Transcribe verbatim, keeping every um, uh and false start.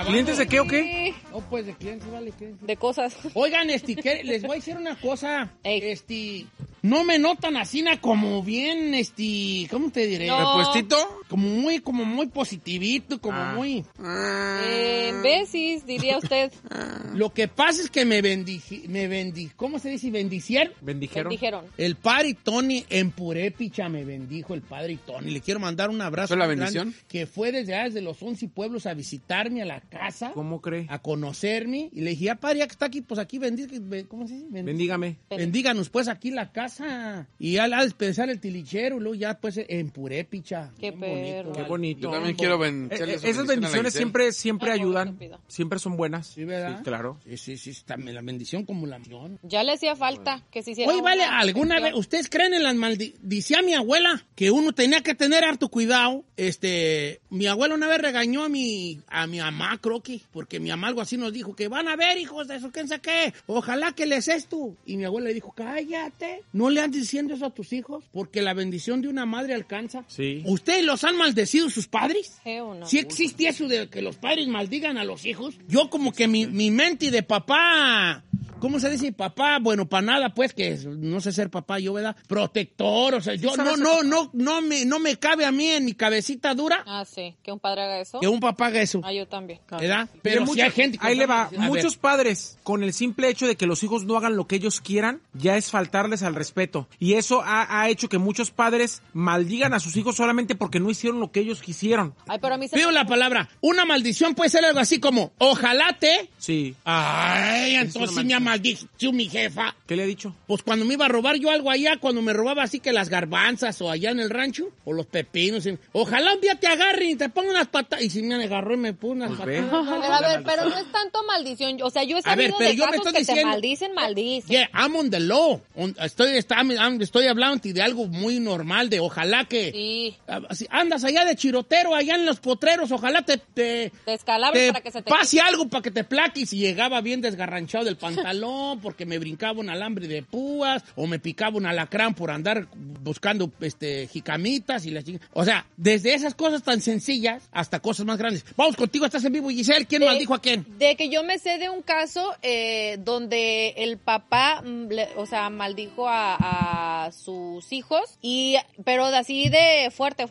¿Clientes de qué o qué? Oh, pues de clientes, vale. Clientes. De cosas. Oigan, este, ¿qué? Les voy a decir una cosa. Ey. Este, no me notan así na, como bien, este, ¿cómo te diré? No. ¿Repuestito? Como muy, como muy positivito, como Ah. muy... Eh, imbécis, diría usted. Lo que pasa es que me bendí, me bendí, ¿cómo se dice? Bendicieron. ¿Bendijeron? Dijeron. El padre Tony en Purépicha me bendijo el padre Tony. Le quiero mandar un abrazo. ¿Fue la muy grande, bendición? que fue desde allá, desde los once pueblos a visitarme a la casa. ¿Cómo cree? A conocerme. Y le dije, ya padre, ya que está aquí, pues aquí bendiga, ¿cómo se dice? Bendí- Bendígame. Bendíganos pues aquí la casa. Y ya a despensar el tilichero, y luego ya pues en Purépicha. Qué Bien bonito, perro. Qué vale. bonito. Yo también quiero ben- Eh, echarle eh, su esas bendición a la bendiciones Giselle. siempre, siempre Ay, ayudan. estúpido. Siempre son buenas. Sí, ¿verdad? Sí, claro. Sí, sí, sí, también la bendición como la misión. Ya le hacía falta que se hiciera. Oye, vale, una ¿alguna vez bendición. ustedes creen en las maldiciones? Decía mi abuela que uno tenía que tener harto cuidado. Este, mi abuela una vez regañó a mi, a mi mamá, creo que, porque mi mamá algo así nos dijo que van a ver, hijos de eso, quién sabe qué, ojalá que les esto. Y mi abuela le dijo, cállate, no le andes diciendo eso a tus hijos, porque la bendición de una madre alcanza. Sí. ¿Ustedes los han maldecido sus padres? Eh, uno. ¿Sí existe eso de que los padres maldigan a los hijos? Yo como que mi, mi mente de papá, ¿cómo se dice papá? Bueno, para nada, pues, que no sé ser papá yo, ¿verdad? Protector, o sea, yo no, sabes ser no, papá. no, no me, no me cabe a mí en mi cabecita dura Ah, sí. Que un padre haga eso. que un papá haga eso, Ah, yo también. ¿verdad? Pero Pero mucho- si hay gente que... ahí le va. A ver, Muchos padres, con el simple hecho de que los hijos no hagan lo que ellos quieran, ya es faltarles al respeto. Y eso ha, ha hecho que muchos padres maldigan a sus hijos solamente porque no hicieron lo que ellos quisieron. Ay, pero a mí se pido me... la palabra, una maldición puede ser algo así como, ojalá te... Sí. Ay, Es entonces una sí me ha maldición. maldicho mi jefa. ¿Qué le ha dicho? Pues cuando me iba a robar yo algo allá, cuando me robaba así que las garbanzas o allá en el rancho, o los pepinos. y- Ojalá un día te agarren y te pongan unas patas. Y si me agarró y me puso unas Pues ve. patas. Pero a ver, pero no es tanto maldición. O sea, yo he A ver, sabido pero de yo me casos estoy que diciendo- te maldicen, maldicen. Yeah, I'm on the law. On- estoy, está- I'm- estoy hablando de algo muy normal, de ojalá que... Sí. Ah, si andas allá de chirotero, allá en los potreros, ojalá te... te Descalabres te para que se te... pase algo para que te plaques. Y llegaba bien desgarranchado del pantalón porque me brincaba un alambre de púas o me picaba un alacrán por andar buscando este jicamitas y la ching- O sea, desde esas cosas tan sencillas hasta cosas más grandes. Vamos contigo, estás en vivo, Giselle. ¿Quién De- maldijo a quién? De que yo me sé de un caso eh, donde el papá, mm, le- o sea, maldijo a, a sus hijos, y pero de así de fuerte,